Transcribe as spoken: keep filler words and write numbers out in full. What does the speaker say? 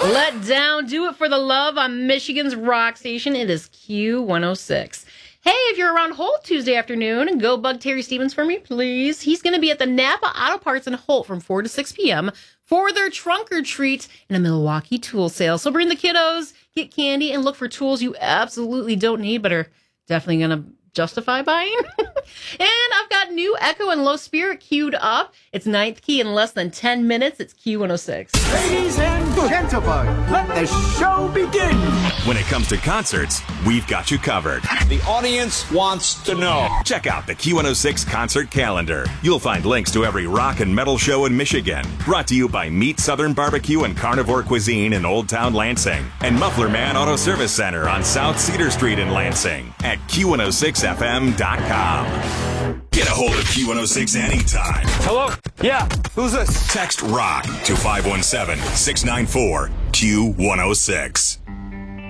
Let Down, Do It for the Love on Michigan's rock station. It is Q one oh six. Hey, if you're around Holt Tuesday afternoon, go bug Terry Stevens for me, please. He's going to be at the Napa Auto Parts in Holt from four to six p.m. for their trunk or treat in a Milwaukee tool sale. So bring the kiddos, get candy, and look for tools you absolutely don't need but are definitely going to justify buying. And I've got new Echo and Low Spirit queued up. It's ninth key in less than ten minutes. It's Q one oh six. Ladies and gentlemen, let the show begin. When it comes to concerts, we've got you covered. The audience wants to know. Check out the Q one oh six concert calendar. You'll find links to every rock and metal show in Michigan. Brought to you by Meat Southern Barbecue and Carnivore Cuisine in Old Town Lansing. And Muffler Man Auto Service Center on South Cedar Street in Lansing at Q one oh six F M dot com. Get a hold of Q one oh six anytime. Hello? Yeah, who's this? Text ROCK to five one seven, six nine four, Q one oh six.